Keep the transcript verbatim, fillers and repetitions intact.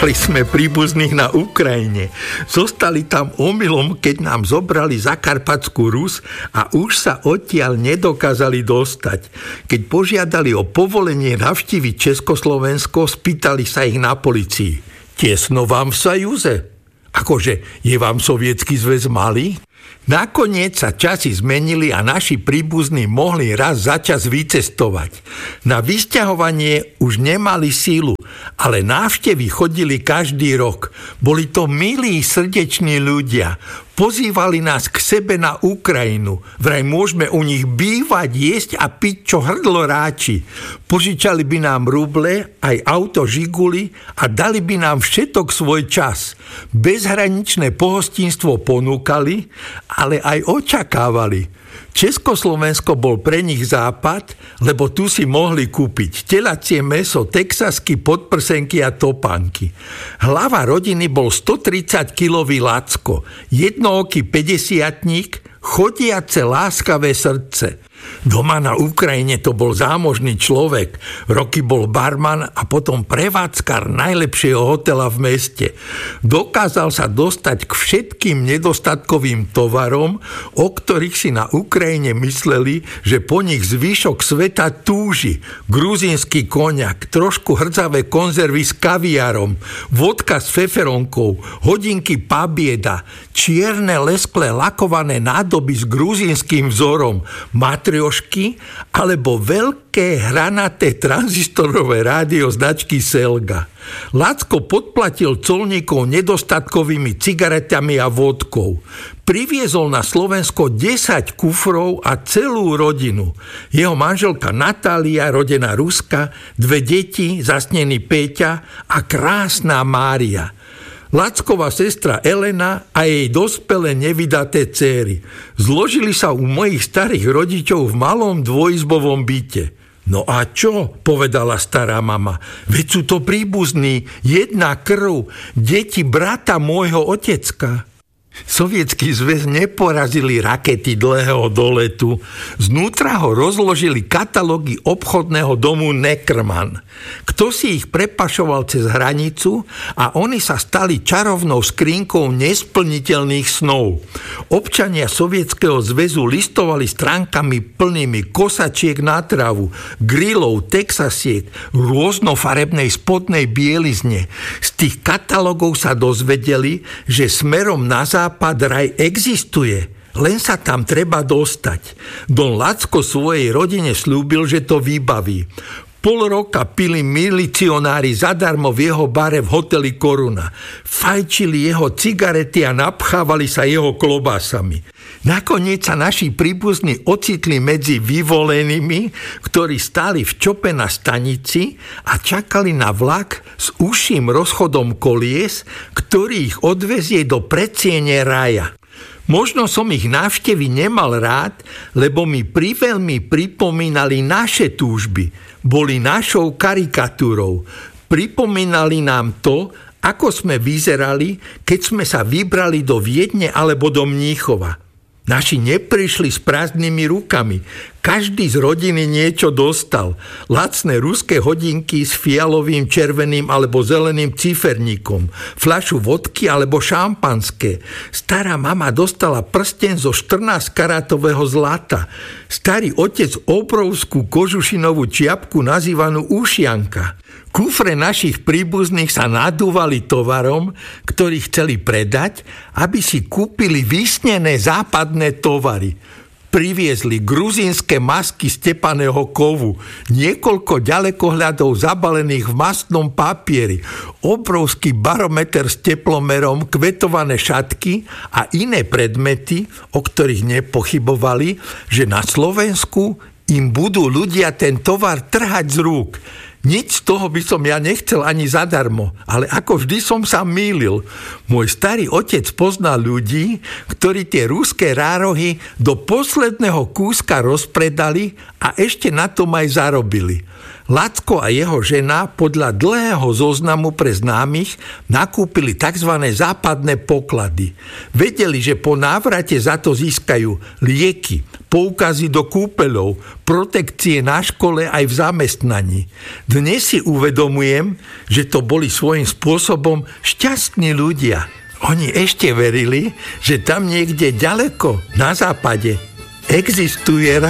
Mali sme príbuzných na Ukrajine. Zostali tam omylom, keď nám zobrali Zakarpatskú Rus a už sa odtiaľ nedokázali dostať. Keď požiadali o povolenie navštíviť Československo, spýtali sa ich na polícii. Tesno vám v Sajúze? Akože, je vám Sovietsky zväz malý? Nakoniec sa časy zmenili a naši príbuzní mohli raz za čas vycestovať. Na vysťahovanie už nemali sílu, ale návštevy chodili každý rok. Boli to milí, srdeční ľudia. Pozývali nás k sebe na Ukrajinu. Vraj môžeme u nich bývať, jesť a piť, čo hrdlo ráči. Požičali by nám ruble, aj auto Žiguli a dali by nám všetok svoj čas. Bezhraničné pohostinstvo ponúkali, ale aj očakávali. Československo bol pre nich západ, lebo tu si mohli kúpiť telacie mäso, texasky, podprsenky a topánky. Hlava rodiny bol stotridsaťkilový Lacko, jednooký päťdesiatnik, chodiace láskavé srdce. Doma na Ukrajine to bol zámožný človek. Roky bol barman a potom prevádzkar najlepšieho hotela v meste. Dokázal sa dostať k všetkým nedostatkovým tovarom, o ktorých si na Ukrajine mysleli, že po nich zvyšok sveta túži. Gruzínsky koniak, trošku hrdzavé konzervy s kaviárom, vodka s feferonkou, hodinky Pabieda, čierne lesklé lakované nádoby s gruzínskym vzorom, matriošky alebo veľké hranaté tranzistorové rádio značky Selga. Lacko podplatil colníkov nedostatkovými cigaretami a vodkou. Priviezol na Slovensko desať kufrov a celú rodinu. Jeho manželka Natália, rodená Ruska, dve deti, zasnený Péťa a krásna Mária. Lacková sestra Elena a jej dospelé nevydaté céry. Zložili sa u mojich starých rodičov v malom dvojizbovom byte. No a čo, povedala stará mama, veď sú to príbuzní, jedna krv, deti brata môjho otecka. Sovietsky zväz neporazili rakety dlhého doletu. Znútra ho rozložili katalógy obchodného domu Neckermann. Kto si ich prepašoval cez hranicu a oni sa stali čarovnou skrínkou nesplniteľných snov. Občania Sovietskeho zväzu listovali stránkami plnými kosačiek na travu, grillov, texasiek, rôznofarebnej spodnej bielizne. Z tých katalógov sa dozvedeli, že smerom na západ raj existuje, len sa tam treba dostať. Don Lacko svojej rodine slúbil, že to vybaví. Pol roka pili milicionári zadarmo v jeho bare v hoteli Koruna. Fajčili jeho cigarety a napchávali sa jeho klobásami. Nakoniec sa naši príbuzní ocitli medzi vyvolenými, ktorí stáli v čope na stanici a čakali na vlak s užším rozchodom kolies, ktorý ich odvezie do predsiene raja. Možno som ich návštevy nemal rád, lebo mi priveľmi pripomínali naše túžby. Boli našou karikatúrou. Pripomínali nám to, ako sme vyzerali, keď sme sa vybrali do Viedne alebo do Mníchova. Naši neprišli s prázdnymi rukami. Každý z rodiny niečo dostal. Lacné ruské hodinky s fialovým, červeným alebo zeleným ciferníkom, fľašu vodky alebo šampanské. Stará mama dostala prsten zo štrnásťkarátového zlata. Starý otec obrovskú kožušinovú čiapku nazývanú ušianka. Kufre našich príbuzných sa nadúvali tovarom, ktorí chceli predať, aby si kúpili vysnené západné tovary. Priviezli gruzínske masky z tepaného kovu, niekoľko ďalekohľadov zabalených v mastnom papieri, obrovský barometer s teplomerom, kvetované šatky a iné predmety, o ktorých nepochybovali, že na Slovensku im budú ľudia ten tovar trhať z rúk. Nič z toho by som ja nechcel ani zadarmo, ale ako vždy som sa mýlil. Môj starý otec poznal ľudí, ktorí tie ruské rárohy do posledného kúska rozpredali a ešte na tom aj zarobili. Lacko a jeho žena podľa dlhého zoznamu pre známych nakúpili tzv. Západné poklady. Vedeli, že po návrate za to získajú lieky, poukazy do kúpeľov, protekcie na škole aj v zamestnaní. Dnes si uvedomujem, že to boli svojím spôsobom šťastní ľudia. Oni ešte verili, že tam niekde ďaleko, na západe, existuje